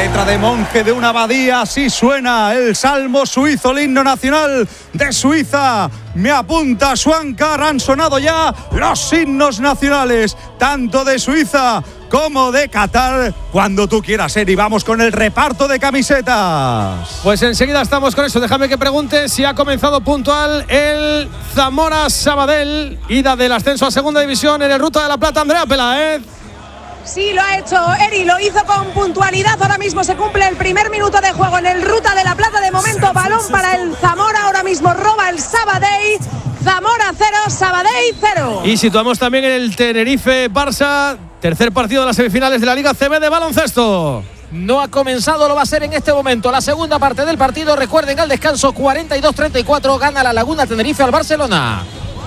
letra de monje de una abadía, así suena el salmo suizo, el himno nacional de Suiza. Me apunta Schwankar, han sonado ya los himnos nacionales, tanto de Suiza como de Qatar. Cuando tú quieras, Eri, vamos con el reparto de camisetas. Pues enseguida estamos con eso. Déjame que pregunte si ha comenzado puntual el Zamora Sabadell, ida del ascenso a segunda división en el Ruta de la Plata. Andrea Peláez. Sí, lo ha hecho Eri, lo hizo con puntualidad. Ahora mismo se cumple el primer minuto de juego en el Ruta de la Plata. De momento, balón para el Zamora. Ahora mismo roba el Sabadell. Zamora 0, Sabadell 0. Y situamos también el Tenerife-Barça, tercer partido de las semifinales de la Liga CB de baloncesto. No ha comenzado, lo va a hacer en este momento. La segunda parte del partido, recuerden, al descanso 42-34, gana la Laguna Tenerife al Barcelona.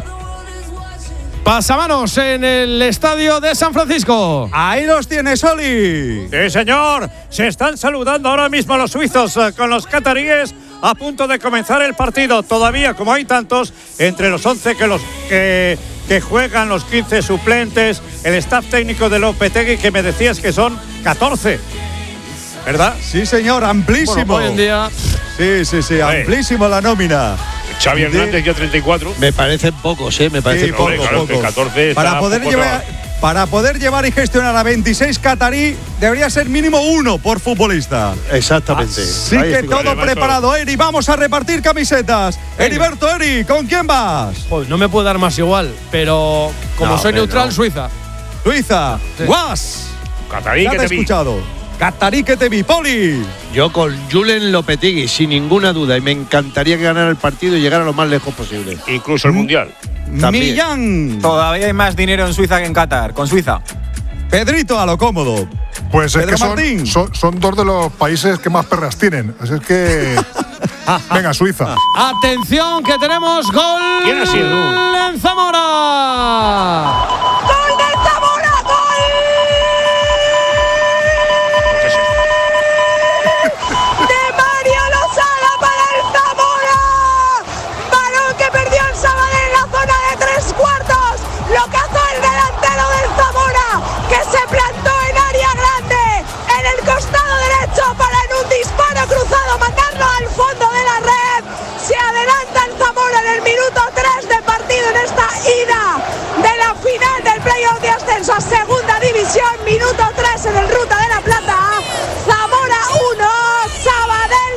Pasamanos en el estadio de San Francisco. Ahí los tienes, Oli. Sí, señor. Se están saludando ahora mismo los suizos con los cataríes a punto de comenzar el partido. Todavía, como hay tantos, entre los 11 que juegan, los 15 suplentes, el staff técnico de Lopetegui, que me decías que son 14. ¿Verdad? Sí, señor, amplísimo. Bueno, hoy en día. Sí, amplísimo la nómina. Xavi Hernández ya 34. Me parecen pocos, me parecen Sí, pocos. Claro, pocos. 14 Para poder llevar y gestionar a 26 catarí, debería ser mínimo uno por futbolista. Exactamente. Sí, Ahí que estoy. todo preparado, Eri. Vamos a repartir camisetas. Heriberto, Eri, ¿con quién vas? Pues no me puede dar más igual, pero como soy neutral, no. Suiza. Suiza. Sí. Guas. Catarí Ya que te he te vi. escuchado. Catarí que te vi, Poli. Yo con Julen Lopetegui, sin ninguna duda, y me encantaría que ganara el partido y llegara lo más lejos posible. Incluso el Mundial. También. Millán. Todavía hay más dinero en Suiza que en Qatar, con Suiza. Pedrito, a lo cómodo. Pues es Pedro que Martín. son dos de los países que más perras tienen. Así es que. Venga, Suiza. Atención, que tenemos gol. ¿Quién ha sido? En Zamora. ¡Gol del Zamora! ¡Gol! De Mario Lozada para el Zamora. Balón que perdió el Sabadell en la zona de tres cuartos. Lo cazó el delantero del Zamora, que se plantó en área grande, en el costado derecho, para en un disparo cruzado mandarlo al fondo de la red. Se adelanta el Zamora en el minuto 3 de partido en esta ida de la final del playoff de ascenso a segunda división. Minuto 3 en el Ruta de la Plata. Zamora 1, Sabadell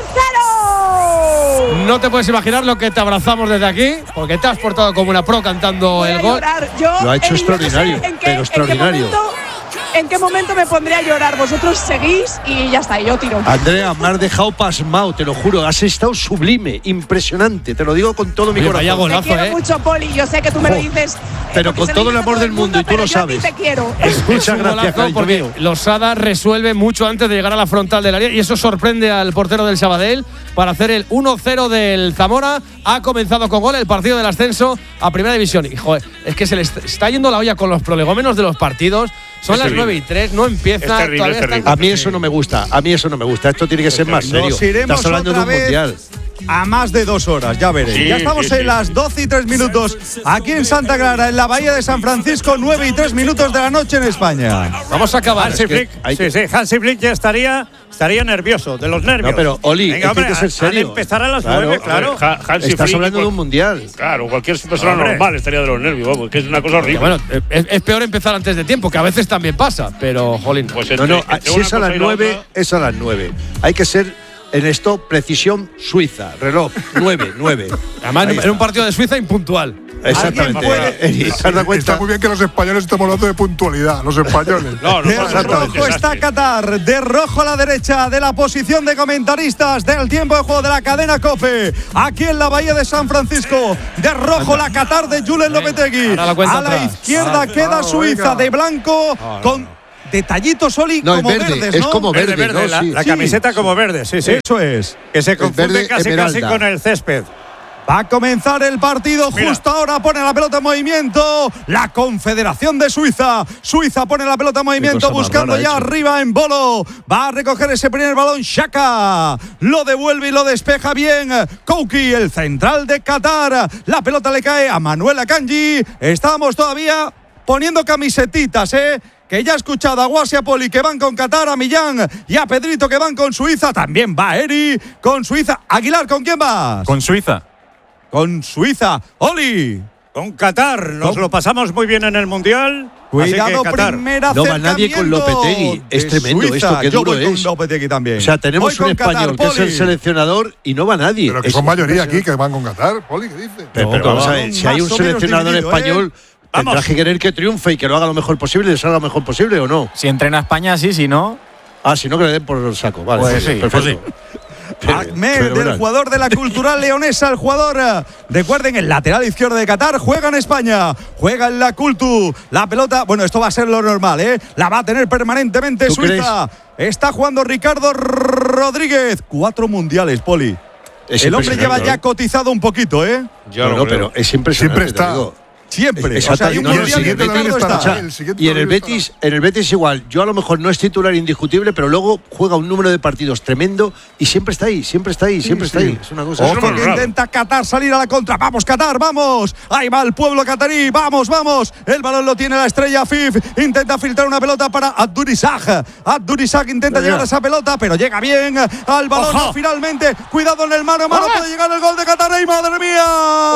0. No te puedes imaginar lo que te abrazamos desde aquí, porque te has portado como una pro cantando Voy el a gol. llorar. Yo, Lo ha hecho yo no sé extraordinario, pero extraordinario. ¿En qué momento me pondré a llorar? Vosotros seguís y ya está, y yo tiro. Andrea, me has dejado pasmado, te lo juro. Has estado sublime, impresionante. Te lo digo con todo mi Oye, corazón. vaya Te golazo, quiero mucho, Poli. Yo sé que tú me lo dices. Pero porque con se todo lo el dice a amor todo del mundo, y tú pero lo yo a ti sabes. te quiero. Es Muchas un gracias, golazo cariño porque mío. Lozada resuelve mucho antes de llegar a la frontal del área y eso sorprende al portero del Sabadell para hacer el 1-0 del Zamora. Ha comenzado con gol el partido del ascenso a Primera División. Y joder, es que se le está yendo la olla con los prolegómenos de los partidos. Son Es las terrible. 9:03, no empieza. Es terrible, todavía es terrible. están- A mí eso no me gusta, Esto tiene que ser más serio. Nos iremos Estás hablando de otra un vez mundial. a más de 2 horas, ya veréis. Sí, Ya estamos sí, en sí. las 12:03, aquí en Santa Clara, en la Bahía de San Francisco, 9:03 de la noche en España. Vamos a acabar. Hansi Flick, hay que- Hansi Flick ya estaría nervioso, de los nervios. No, pero, Oli, Venga, es que hombre, hay que ser serio. Al empezar a las Claro, 9, claro. Hansi Estás Flick, hablando de un mundial. Claro, cualquier persona Hombre. normal estaría de los nervios, vamos, que es una cosa horrible. Bueno, es peor empezar antes de tiempo, que a veces también pasa, pero, jolín. Pues No, no, entre si una es a cosa las y la 9, otra, es a las 9. Hay que ser en esto precisión suiza, reloj, 9. Además, en un partido de Suiza impuntual. Exactamente. ¿Alguien puede- ¿Te has dado cuenta? Está muy bien que los españoles estamos hablando de puntualidad, los españoles. No, no De pasa nada, rojo está desastre. Qatar, de rojo a la derecha de la posición de comentaristas del tiempo de juego de la cadena COPE, aquí en la Bahía de San Francisco. De rojo la Qatar de Julen Lopetegui. ahora la cuenta A la atrás. izquierda queda Suiza, de blanco con detallitos, Oli, No, es como verde, verdes, es ¿no? como verde, Verde, ¿no? la, Sí. la Sí. camiseta como verde, sí, sí. Eso es. Que se confunde verde casi esmeralda. con el césped. Va a comenzar el partido, Mira. justo ahora pone la pelota en movimiento la Confederación de Suiza. Suiza pone la pelota en movimiento cosa más buscando rara ya ha hecho. arriba en Bolo. Va a recoger ese primer balón Xhaka. Lo devuelve y lo despeja bien Kouki, el central de Qatar. La pelota le cae a Manuel Akanji. Estamos todavía poniendo camisetitas, que ya ha escuchado a Guasi, a Poli que van con Qatar, a Millán y a Pedrito que van con Suiza. También va Eri con Suiza. Aguilar, ¿con quién vas? Con Suiza. Con Suiza. Oli. Con Qatar. Nos lo pasamos muy bien en el Mundial. Cuidado, primera no va nadie con Lopetegui. Es tremendo Suiza. esto, qué Yo duro voy es. con Lopetegui también. O sea, tenemos voy un español Qatar, que es el seleccionador y no va nadie. Pero que son mayoría aquí que van con Qatar, Poli, ¿qué dices? Pero vamos a ver, si hay un seleccionador español, tendrá que querer que triunfe y que lo haga lo mejor posible, le salga lo mejor posible o no. Si entrena España, sí, si no. Si no, que le den por el saco. Vale, Pues sí, perfecto. Ahmed, del jugador de la Cultural Leonesa, el jugador. Recuerden, el lateral izquierdo de Qatar juega en España, juega en la Cultu. La pelota, bueno, esto va a ser lo normal, la va a tener permanentemente Suiza. Está jugando Ricardo Rodríguez. 4 mundiales, Poli. El hombre lleva ya cotizado un poquito, No, pero es impresionante. Siempre está. Siempre. Exacto. O sea, hay un No, el mundial siguiente que también Ricardo estará. está. Y en el Betis igual. Yo a lo mejor no es titular indiscutible, pero luego juega un número de partidos tremendo y siempre está ahí, siempre está ahí. Es una cosa. Ojo que intenta Qatar salir a la contra. Vamos, Qatar, vamos. Ahí va el pueblo catarí. Vamos. El balón lo tiene la estrella Fif. Intenta filtrar una pelota para Abdurizak. Abdurizak intenta llegar a esa pelota, pero llega bien al balón. No, finalmente, cuidado en el mano a mano. Puede llegar el gol de Qatar. ¡Ay, madre mía!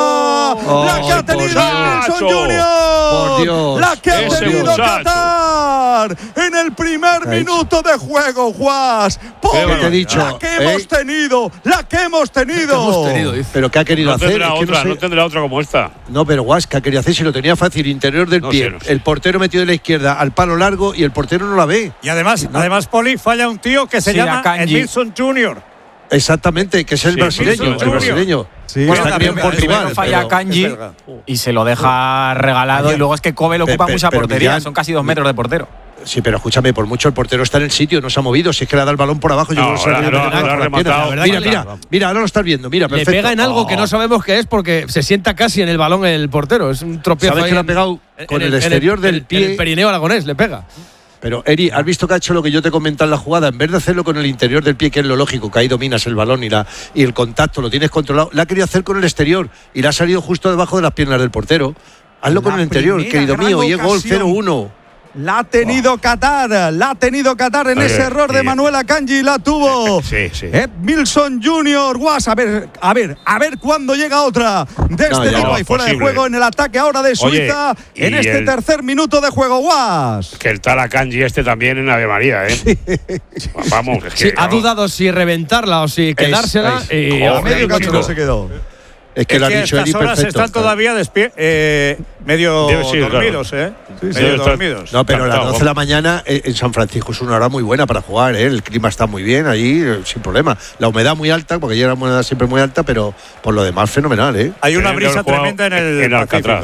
La que ha tenido Wilson Junior. Por Dios. La que ha Ese tenido muchacho. Qatar en el primer minuto de juego, Juas. ¿Qué te he dicho? La que hemos tenido. La que hemos tenido. Pero ¿qué ha querido No hacer? tendrá Es que otra, no no sé. tendrá otra como esta. No, pero Guas, ¿qué ha querido hacer? Si lo tenía fácil, interior del No pie, sé, no sé. el portero metido de la izquierda al palo largo y el portero no la ve. Y además, Poli, falla un tío que se llama Kanji. Edmilson Jr. Exactamente, que es el Sí, brasileño. Wilson El brasileño. Sí. Pues está aquí en Portugal. Primero falla pero- Kanji es belga. y se lo deja regalado. Y luego es que Kobe ocupa mucha pero portería. Millán- Son casi 2 metros de portero. Sí, pero escúchame, por mucho el portero está en el sitio, no se ha movido. Si es que le da el balón por abajo, yo No, creo que se ha ahora querido lo meter ha con las rematado. piernas. Mira, ahora lo estás viendo. Mira, Le perfecto. pega en algo que no sabemos qué es porque se sienta casi en el balón el portero. Es un tropiezo. ¿Sabes ahí que le ha en- pegado con en el exterior del pie? en el perineo aragonés le pega. Pero, Eri, ¿has visto que ha hecho lo que yo te comenté en la jugada? En vez de hacerlo con el interior del pie, que es lo lógico, que ahí dominas el balón y el contacto lo tienes controlado, la ha querido hacer con el exterior y le ha salido justo debajo de las piernas del portero. Hazlo con el interior, primera querido gran mío, y es gol ocasión. 0-1. La ha tenido Qatar en ese error de Manuel Akanji, la tuvo. Sí. Edmilson Junior, Guas, a ver cuándo llega otra de este ya tipo no, ahí fuera de posible. juego en el ataque ahora de Suiza Oye, en y este el- tercer minuto de juego, Guas. Que el tal Akanji también en Ave María, Vamos, es que. Sí, ha vamos. dudado si reventarla o si quedársela. es. Y Joder, a medio chico. camino se quedó. Es que lo ha Es que dicho estas Eri horas perfecto. están todavía medio Debe ser, dormidos, claro. medio Debe estar- dormidos. No, pero a las Encantado. 12 de la mañana en San Francisco es una hora muy buena para jugar, El clima está muy bien allí, sin problema. La humedad muy alta, porque allí la humedad siempre muy alta, pero por lo demás fenomenal, Hay una Tenían que brisa haber jugado tremenda en el en Alcatraz.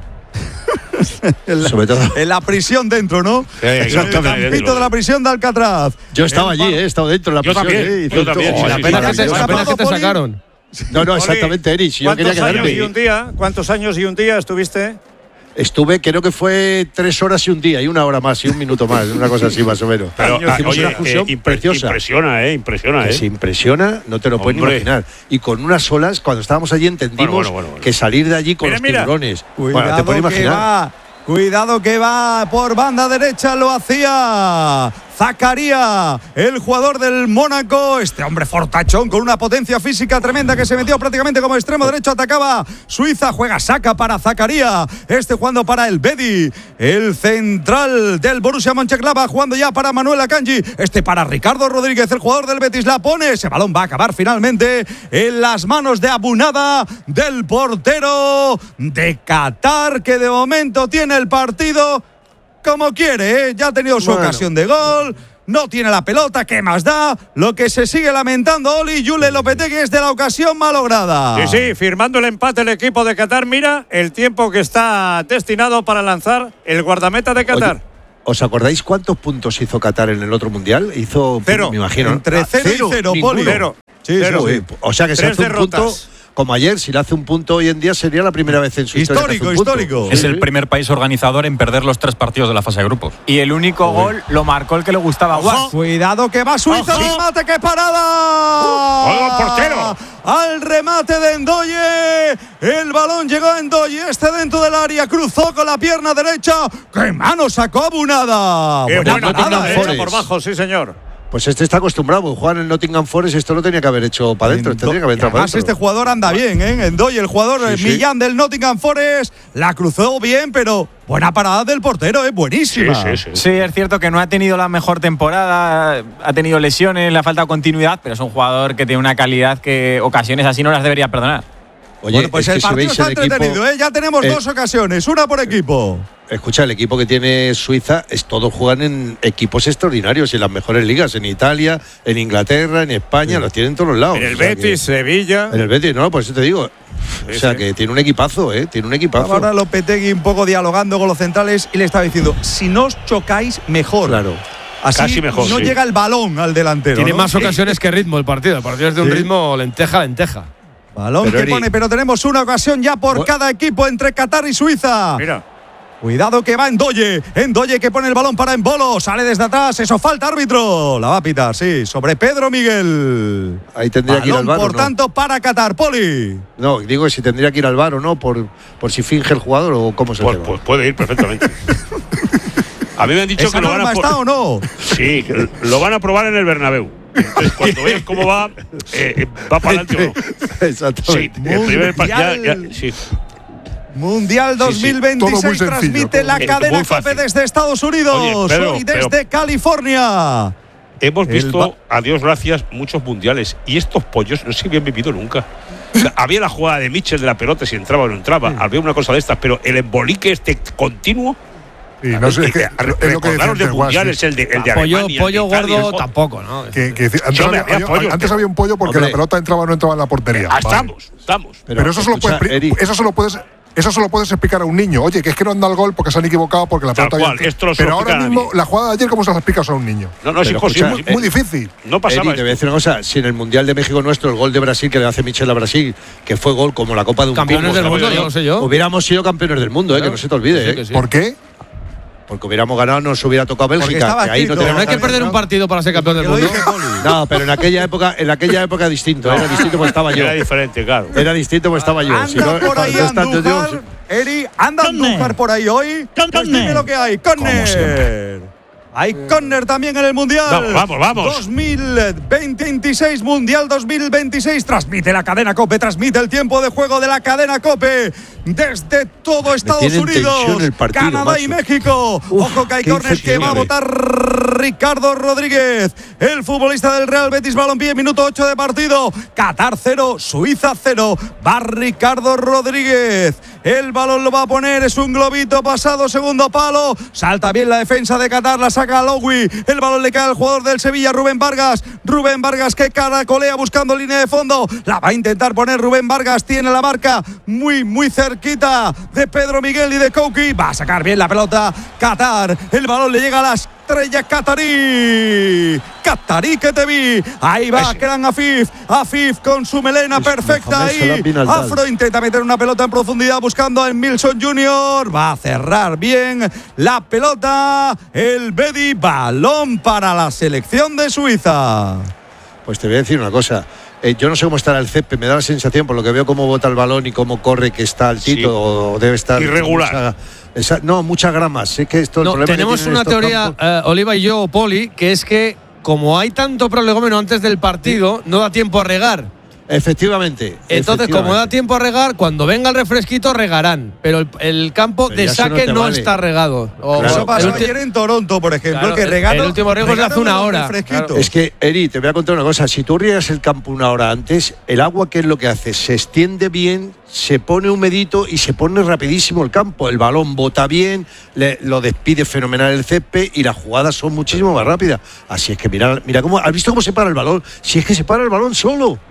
Pacífico. Sobre todo. En la prisión dentro, ¿no? exactamente, En el campito dentro. de la prisión de Alcatraz. Yo estaba allí, he estado dentro de la Yo prisión. también, Y yo también, sí, La sí, pena sí, que te- sí. la pena que te Poli. sacaron. No, exactamente, Eri. Si yo quería ¿Cuántos años y un quedarme. día? ¿Cuántos años y un día estuviste? Estuve, creo que fue 3 horas y un día, y 1 hora más, y 1 minuto más, una cosa así más o menos. Pero, Hicimos oye, una fusión preciosa. impresiona, Que se impresiona, no te lo puedes ni Hombre. imaginar. Y con unas olas, cuando estábamos allí, entendimos Bueno. que salir de allí con Mira, los mira. tiburones. Cuidado Bueno, te puedes que imaginar. va. Cuidado que va por banda derecha, lo hacía Zakaria, el jugador del Mónaco. Este hombre fortachón con una potencia física tremenda que se metió prácticamente como extremo derecho. Atacaba Suiza, juega saca para Zakaria. Este jugando para el Bedi, el central del Borussia Mönchengladbach, jugando ya para Manuel Akanji. Este para Ricardo Rodríguez, el jugador del Betis. La pone, ese balón va a acabar finalmente en las manos de Abunada, del portero de Qatar, que de momento tiene el partido como quiere, Ya ha tenido su ocasión de gol, no tiene la pelota, ¿qué más da? Lo que se sigue lamentando Oli Jule Lopetegui es de la ocasión malograda. Sí, firmando el empate el equipo de Qatar. Mira el tiempo que está destinado para lanzar el guardameta de Qatar. Oye, ¿os acordáis cuántos puntos hizo Qatar en el otro mundial? Hizo, 0. me imagino. ¿no? Entre 0 y 0, ninguno. Poli. Cero. Sí, Cero. sí, sí. Uy, o sea que se 3 hace un punto. derrotas. como ayer. Si le hace un punto hoy en día sería la primera vez en su historia que hace un punto. Histórico. Es el primer país organizador en perder los 3 partidos de la fase de grupos. Y el único gol lo marcó el que le gustaba a Guas. Cuidado que va Suiza, el remate, ¡qué parada! ¡Oiga, portero! Al remate de Ndoye, el balón llegó a Ndoye, dentro del área, cruzó con la pierna derecha, ¡qué mano sacó Abunada! ¡Qué buena parada, derecha por bajo, sí señor! Pues este está acostumbrado. Jugar en el Nottingham Forest, esto lo tenía que haber hecho para adentro. Tendría que haber entrado para además, adentro. este jugador anda bien, ¿eh? Ndoye, el jugador Millán del Nottingham Forest, la cruzó bien, pero buena parada del portero, buenísima. Sí, es cierto que no ha tenido la mejor temporada, ha tenido lesiones, le ha faltado continuidad, pero es un jugador que tiene una calidad que ocasiones así no las debería perdonar. Oye, bueno, pues el partido está entretenido, ¿eh? Ya tenemos 2 ocasiones, una por equipo. Escucha, el equipo que tiene Suiza, todos juegan en equipos extraordinarios, en las mejores ligas, en Italia, en Inglaterra, en España, los tienen en todos los lados. En el Betis, Sevilla. En el Betis, no, por eso te digo. O sea, que tiene un equipazo, tiene un equipazo. Ahora Lopetegui un poco dialogando con los centrales y le estaba diciendo, si no os chocáis, mejor. Claro. Así casi mejor, no llega el balón al delantero. Tiene ¿no? más ocasiones que ritmo el partido. El partido es de un ritmo lenteja. Balón pero que pone, pero tenemos una ocasión ya por cada equipo entre Qatar y Suiza. Mira. Cuidado que va Ndoye que pone el balón para Embolo, sale desde atrás, eso falta, árbitro. La va a pitar, sí, sobre Pedro Miguel. Ahí tendría que ir al VAR, por ¿no? tanto, para Qatar, Poli. No, digo si tendría que ir al VAR o no, por si finge el jugador o cómo se Pues puede ir perfectamente. A mí me han dicho que lo van a ¿está o no? Sí, que lo van a probar en el Bernabéu. Entonces, cuando veas cómo va para adelante o no. Exactamente. Sí, el primer sí. Mundial 2026 transmite la cadena COPE desde Estados Unidos. Oye, y desde California. Hemos visto, a Dios gracias, muchos mundiales. Y estos pollos no se habían vivido nunca. O sea, había la jugada de Mitchell de la pelota, si entraba o no entraba. Había una cosa de estas, pero el embolique continuo. Sí, no sé, es lo que recordaros de mundiales, el de Alemania, pollo el de Italia, gordo tampoco, ¿no? Antes había un pollo porque la pelota entraba o no entraba en la portería. Estamos. Pero eso solo puedes explicar a un niño. Oye, que es que no anda al gol porque se han equivocado porque la pelota había. Pero ahora mismo, la jugada de ayer, ¿cómo se la explicas a un niño? No, es imposible. Muy difícil. No pasaba. Te voy a decir una cosa. Si en el Mundial de México nuestro, el gol de Brasil que le hace Michel a Brasil, que fue gol como la Copa de un campeones del mundo, yo lo sé yo. Hubiéramos sido campeones del mundo, que no se te olvide. ¿Por qué? Porque hubiéramos ganado, nos hubiera tocado Bélgica. Que ahí no pero no hay que perder un partido para ser campeón del mundo. No, pero en aquella época distinto. Era distinto porque estaba yo. Era diferente, claro. Era distinto porque estaba yo. Anda por ahí Andújar. Eri, anda Andújar por ahí hoy. Pues dime lo que hay. Córner. Hay córner también en el Mundial. Vamos. 2026, Mundial 2026. Transmite la cadena COPE, transmite el tiempo de juego de la cadena COPE desde todo Estados Unidos, Canadá y México. Ojo que hay córner que va a votar Ricardo Rodríguez, el futbolista del Real Betis Balompié, minuto 8 de partido. Qatar 0, Suiza 0. Va Ricardo Rodríguez. El balón lo va a poner, es un globito pasado, segundo palo. Salta bien la defensa de Qatar, la saca Lowy. El balón le cae al jugador del Sevilla, Rubén Vargas. Rubén Vargas que caracolea buscando línea de fondo. La va a intentar poner Rubén Vargas. Tiene la marca muy cerquita de Pedro Miguel y de Kouki. Va a sacar bien la pelota Qatar. El balón le llega a las estrella Qatarí que te vi. Ahí va Gran Afif con su melena perfecta ahí. Afro intenta meter una pelota en profundidad buscando a Milson Junior. Va a cerrar bien la pelota el Bedi. Balón para la selección de Suiza. Pues te voy a decir una cosa. Yo no sé cómo estará el césped, me da la sensación, por lo que veo cómo bota el balón y cómo corre, que está altito o debe estar irregular. Muchas gramas. Sé que esto tenemos una teoría, Oliva y yo, Poli, que es que como hay tanto prolegómeno antes del partido, no da tiempo a regar. Efectivamente. Entonces, como da tiempo a regar, cuando venga el refresquito regarán, pero el campo de saque no está regado. Eso pasó ayer en Toronto, por ejemplo, que regaron. El último riego es de hace una hora. Claro. Es que, Eri, te voy a contar una cosa. Si tú riegas el campo una hora antes, el agua, ¿qué es lo que hace? Se extiende bien, se pone humedito y se pone rapidísimo el campo. El balón bota bien, lo despide fenomenal el césped y las jugadas son muchísimo más rápidas. Así es que mira cómo, ¿has visto cómo se para el balón? Si es que se para el balón solo, es tremendo.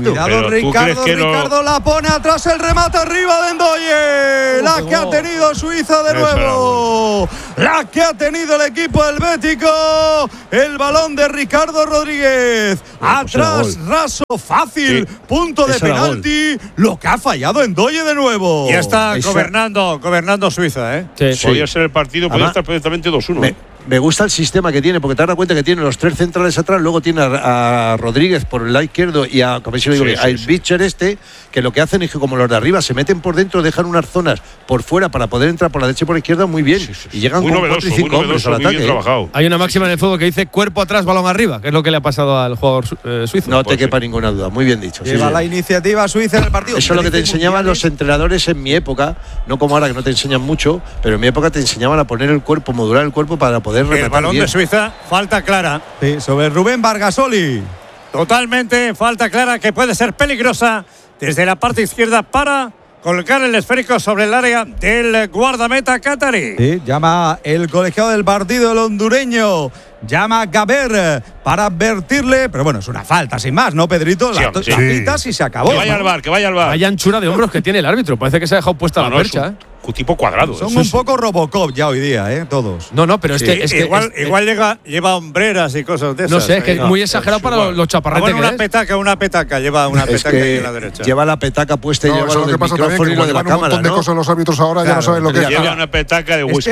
haciendo? Cuidado, Ricardo la pone atrás, el remate arriba de Ndoye. La que ha tenido Suiza de nuevo. La que ha tenido el equipo helvético. El balón de Ricardo Rodríguez. Atrás, raso, fácil. Punto de penalti. Lo que ha fallado Ndoye de nuevo. Y está gobernando Suiza, ¿eh? Sí. Podría ser el partido, podría estar perfectamente 2-1. Me gusta el sistema que tiene, porque te das cuenta que tiene los 3 centrales atrás, luego tiene a Rodríguez por el lado izquierdo y a el Bitcher que lo que hacen es que como los de arriba se meten por dentro, dejan unas zonas por fuera para poder entrar por la derecha y por la izquierda muy bien. Y llegan muy con 4 y 5 hombres al ataque. Hay una máxima en el fútbol que dice cuerpo atrás, balón arriba, que es lo que le ha pasado al jugador suizo. No te quepa ninguna duda, muy bien dicho. Lleva la iniciativa Suiza en el partido. Eso es lo que te enseñaban los entrenadores en mi época, no como ahora que no te enseñan mucho, pero en mi época te enseñaban a poner el cuerpo, modular el cuerpo para poder rematar bien. Suiza, falta clara. Sí, sobre Rubén Vargasoli. Totalmente, falta clara que puede ser peligrosa desde la parte izquierda para colocar el esférico sobre el área del guardameta catarí. Sí, llama el colegiado del partido, el hondureño. Llama a Gaber para advertirle, pero bueno, es una falta sin más, ¿no, Pedrito? La pitas y se acabó. Que vaya al bar, que vaya al bar. Vaya anchura de hombros que tiene el árbitro, parece que se ha dejado puesta la percha, un tipo cuadrado. Son un poco Robocop ya hoy día, todos. No, pero igual lleva hombreras y cosas de esas. No sé, es que es muy exagerado para los chaparretes. Una petaca, lleva una petaca ahí a la derecha. Lleva la petaca puesta y lleva lo del micrófono y lo de la cámara, un montón de cosas los árbitros ahora ya no saben lo que es. Lleva una petaca de whisky.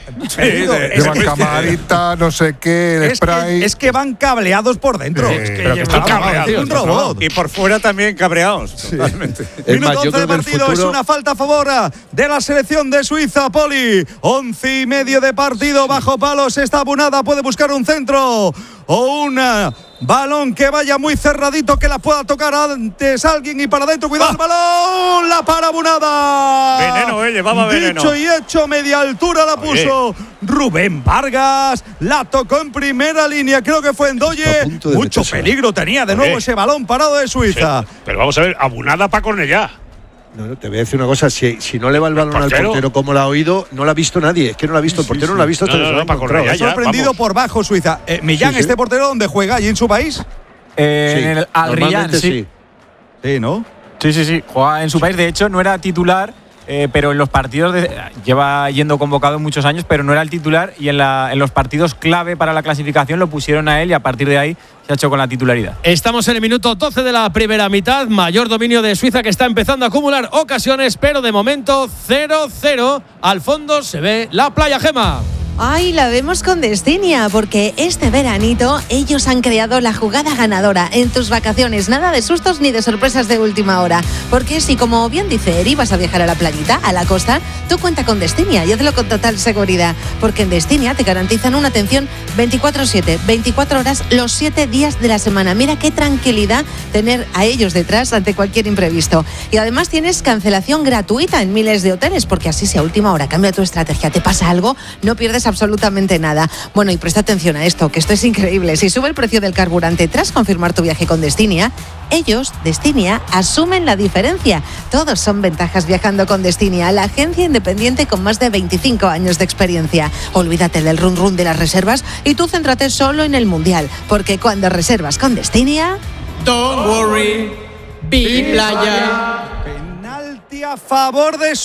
Llevan camarita, no sé qué, el spray. Es que van cableados por dentro. Están cabreados. Un robot. Y por fuera también cabreados. Totalmente. Minuto 11 de partido, es una falta a favor de la selección de Suiza, Poli. 11:30 de partido, bajo palos está Abunada, puede buscar un centro o un balón que vaya muy cerradito, que la pueda tocar antes alguien y para adentro, cuidado el balón, la para Abunada. Veneno, llevaba veneno. Dicho y hecho, media altura la puso Rubén Vargas, la tocó en primera línea, creo que fue Ndoye. Mucho peligro tenía de nuevo ese balón parado de Suiza. Sí, pero vamos a ver, Abunada para Cornellá. No, te voy a decir una cosa, si no le va el balón al portero como lo ha oído, no lo ha visto nadie, es que no lo ha visto, el portero no lo ha visto hasta ha sorprendido por bajo Suiza. Millán, ¿este portero dónde juega? ¿Allí en su país? En el Al Riyad, sí. Sí, ¿no? Sí, juega en su país, de hecho no era titular, pero en los partidos lleva yendo convocado muchos años, pero no era el titular y en los partidos clave para la clasificación lo pusieron a él y a partir de ahí se ha hecho con la titularidad. Estamos en el minuto 12 de la primera mitad, mayor dominio de Suiza que está empezando a acumular ocasiones, pero de momento 0-0. Al fondo se ve la playa, Gema. Ay, la vemos con Destinia, porque este veranito ellos han creado la jugada ganadora en tus vacaciones. Nada de sustos ni de sorpresas de última hora. Porque si, como bien dice Eri, vas a viajar a la playita, a la costa, tú cuenta con Destinia y hazlo con total seguridad. Porque en Destinia te garantizan una atención 24/7, 24 horas, los 7 días de la semana. Mira qué tranquilidad tener a ellos detrás ante cualquier imprevisto. Y además tienes cancelación gratuita en miles de hoteles, porque así si a última hora cambia tu estrategia, te pasa algo, no pierdes absolutamente nada. Bueno, y presta atención a esto, que esto es increíble. Si sube el precio del carburante tras confirmar tu viaje con Destinia, ellos, Destinia, asumen la diferencia. Todos son ventajas viajando con Destinia, la agencia independiente con más de 25 años de experiencia. Olvídate del run run de las reservas y tú céntrate solo en el Mundial, porque cuando reservas con Destinia, don't worry, be playa. Penalti a favor de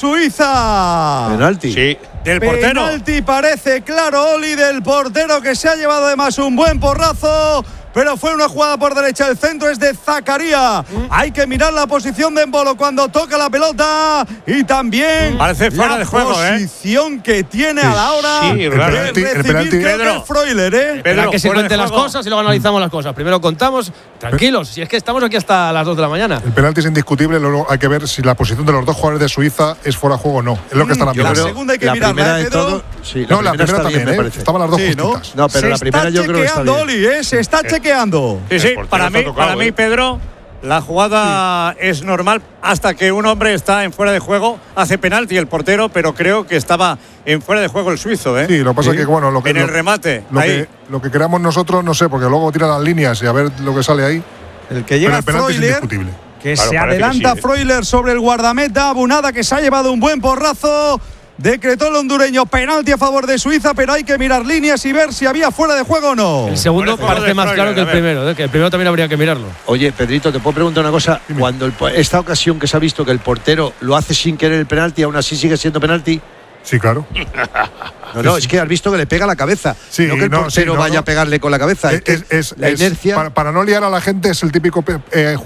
Suiza. Penalti. Sí. Del portero. Penalti parece claro, Oli, del portero, que se ha llevado además un buen porrazo. Pero fue una jugada por derecha, el centro es de Zakaria. Hay que mirar la posición de Embolo cuando toca la pelota y también parece fuera de juego, la posición que tiene a la hora de recibir, creo que es Freuler, Pedro, que se cuenten las cosas y luego analizamos las cosas. Primero contamos, tranquilos, si es que estamos aquí hasta las 2 de la mañana. El penalti es indiscutible, luego hay que ver si la posición de los dos jugadores de Suiza es fuera de juego o no. Es lo que están mirando. La segunda hay que mirarla, Pedro. No, la primera también, estaban las dos justitas. No, pero la primera yo creo que está bien. Oli, se está chequeando. Sí, para mí, Pedro, la jugada es normal hasta que un hombre está en fuera de juego, hace penalti el portero, pero creo que estaba en fuera de juego el suizo, Sí, lo que pasa es que, bueno, en el remate. Lo que creamos nosotros, no sé, porque luego tiran las líneas y a ver lo que sale ahí. El que llega pero el penalti es indiscutible. Que se adelanta Freuler sobre el guardameta. Abunada, que se ha llevado un buen porrazo. Decretó el hondureño penalti a favor de Suiza, pero hay que mirar líneas y ver si había fuera de juego o no. El segundo parece más claro que el primero, que el primero también habría que mirarlo. Oye, Pedrito, te puedo preguntar una cosa. Dime. Cuando esta ocasión que se ha visto que el portero lo hace sin querer el penalti, aún así sigue siendo penalti. Sí, claro. No, es que has visto que le pega la cabeza. Sí, no que el portero vaya a pegarle con la cabeza. Es la inercia. Para no liar a la gente, es el típico